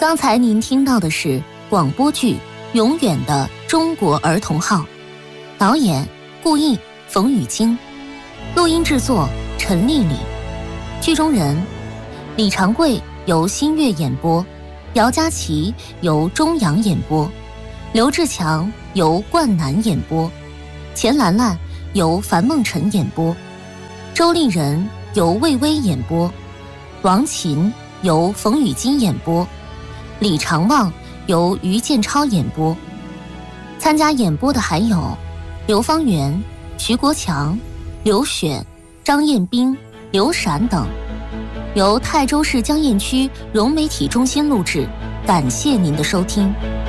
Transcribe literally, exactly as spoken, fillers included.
刚才您听到的是广播剧《永远的中国儿童号》，导演顾毅、冯雨晶，录音制作陈丽丽，剧中人李长贵由新月演播，姚佳琪由中阳演播，刘志强由冠南演播，钱兰兰由樊梦辰演播，周丽人由魏巍演播，王琴由冯雨晶演播，李长旺由于建超演播。参加演播的还有刘方圆、徐国强、刘选、张彦斌、刘闪等。由泰州市江堰区融媒体中心录制，感谢您的收听。